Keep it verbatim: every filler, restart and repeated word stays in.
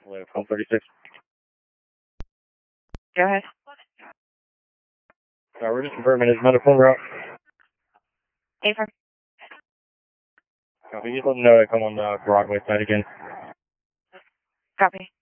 Live home thirty-six. Go ahead. Uh, we're just confirming his medical route. Affirm. Copy. Just let him know to come on the Broadway side again. Copy.